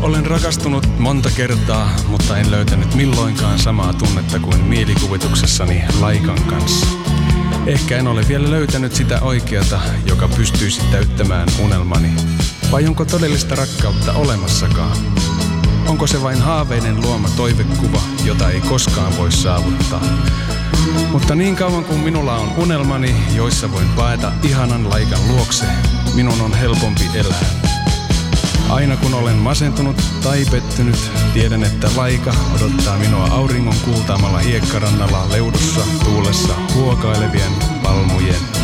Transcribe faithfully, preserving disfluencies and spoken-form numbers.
Olen rakastunut monta kertaa, mutta en löytänyt milloinkaan samaa tunnetta kuin mielikuvituksessani Laikan kanssa. Ehkä en ole vielä löytänyt sitä oikeata, joka pystyisi täyttämään unelmani. Vai onko todellista rakkautta olemassakaan? Onko se vain haaveiden luoma toivekuva, jota ei koskaan voi saavuttaa? Mutta niin kauan kuin minulla on unelmani, joissa voin paeta ihanan Laikan luokse, minun on helpompi elää. Aina kun olen masentunut tai pettynyt, tiedän, että Laika odottaa minua auringon kultaamalla hiekkarannalla leudussa tuulessa huokailevien palmujen